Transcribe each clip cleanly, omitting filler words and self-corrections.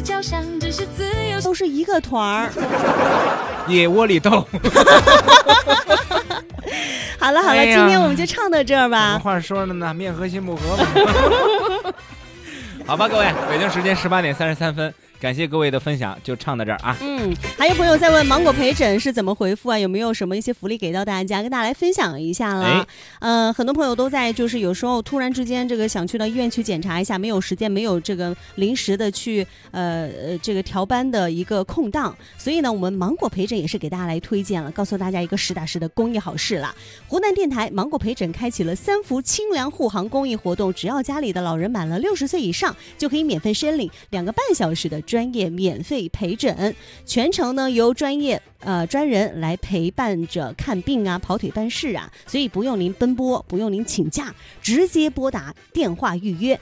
脚上只是自由， 都是一个团儿。 野窝里斗。 好了好了，今天我们就唱到这儿吧。 什么话说的呢？面和心不和嘛。好吧，各位，北京时间18点33分，感谢各位的分享，就唱到这儿啊。 还有朋友在问芒果陪诊是怎么回复啊？有没有什么一些福利给到大家，跟大家来分享一下了。很多朋友都在就是有时候突然之间这个想去到医院去检查一下，没有时间，没有这个临时的去这个调班的一个空档，所以呢，我们芒果陪诊也是给大家来推荐了，告诉大家一个实打实的公益好事了。湖南电台芒果陪诊开启了3伏清凉护航公益活动，只要家里的老人满了60岁以上，就可以免费申领2个半小时的专业免费陪诊，全程呢由专人来陪伴着看病啊、跑腿办事啊，所以不用您奔波，不用您请假，直接拨打电话预约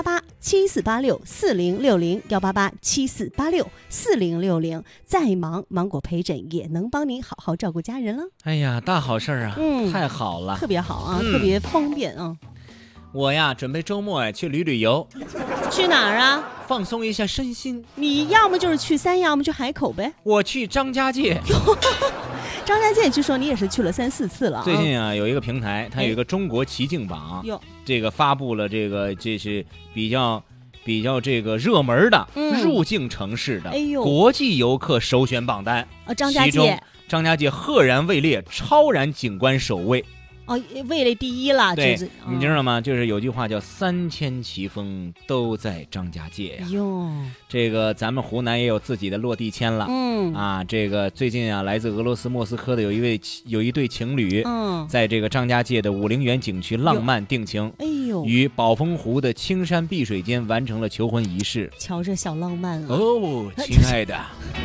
18874864060 18874864060，再忙芒果陪诊也能帮您好好照顾家人了。 哎呀，大好事啊！太好了， 特别好啊，特别方便啊。 我呀，准备周末去旅游。 去哪儿啊？ 放松一下身心。 你要么就是去三亚，要么去海口呗。 我去张家界。 张家界据说你也是去了3-4次了。 最近啊，有一个平台，它有一个中国奇境榜，这个发布了这是比较这个热门的入境城市的国际游客首选榜单。 张家界， 其中张家界赫然位列超然景观首位。 位列第一了。 对，你知道吗？就是有句话叫3000奇峰都在张家界呀。这个咱们湖南也有自己的落地签了。这个最近啊，来自俄罗斯莫斯科的有一对情侣，在这个张家界的武陵源景区浪漫定情，于宝峰湖的青山碧水间完成了求婚仪式。 瞧这小浪漫啊！ 亲爱的。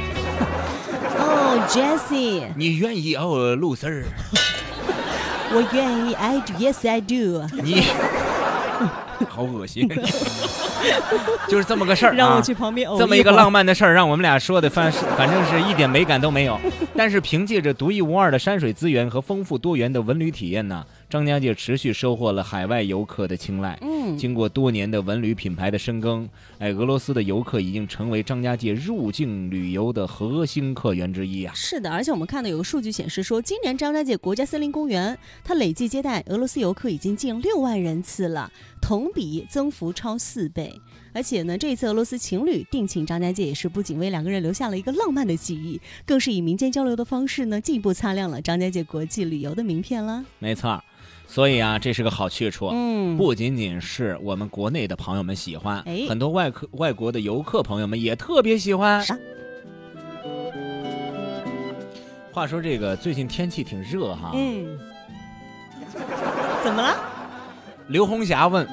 Jessie， 你愿意露丝儿？ 我愿意 ，I do, yes I do。 你好恶心，就是这么个事儿， 让我去旁边这么一个浪漫的事儿，让我们俩说的反正是一点美感都没有。但是凭借着独一无二的山水资源和丰富多元的文旅体验呢，张家界持续收获了海外游客的青睐。经过多年的文旅品牌的深耕，俄罗斯的游客已经成为张家界入境旅游的核心客源之一啊。 是的，而且我们看到有个数据显示说，今年张家界国家森林公园它累计接待俄罗斯游客已经近6万人次了，同比增幅超4倍。而且呢，这一次俄罗斯情侣定情张家界，也是不仅为2个人留下了一个浪漫的记忆，更是以民间交流的方式呢，进一步擦亮了张家界国际旅游的名片了。 没错，所以啊，这是个好去处。不仅仅是我们国内的朋友们喜欢，很多外国的游客朋友们也特别喜欢。话说这个最近天气挺热哈。 怎么了？ 刘红霞问。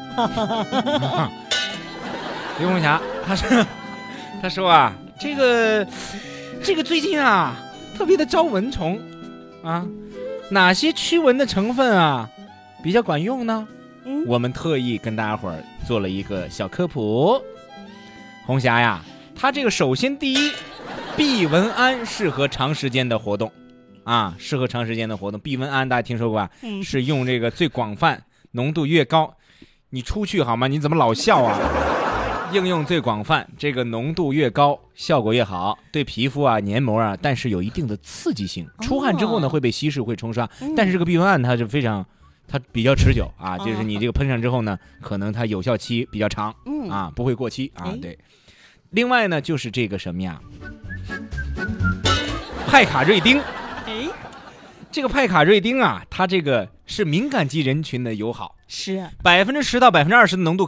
刘红霞，他说啊，这个最近啊，特别的招蚊虫啊，哪些驱蚊的成分啊比较管用呢？我们特意跟大家伙儿做了一个小科普。红霞呀，它这个首先第一，避蚊胺适合长时间的活动啊，适合长时间的活动。避蚊胺大家听说过吧？是用这个最广泛，浓度越高。你出去好吗？你怎么老笑啊？应用最广泛，这个浓度越高，效果越好，对皮肤啊、黏膜啊，但是有一定的刺激性。出汗之后呢，会被稀释，会冲刷。但是这个避蚊胺它比较持久啊，就是你这个喷上之后呢，可能它有效期比较长，不会过期啊。对。另外呢，就是这个什么呀，派卡瑞丁。这个派卡瑞丁啊，它这个是敏感肌人群的友好， 是 10%到20%的浓度。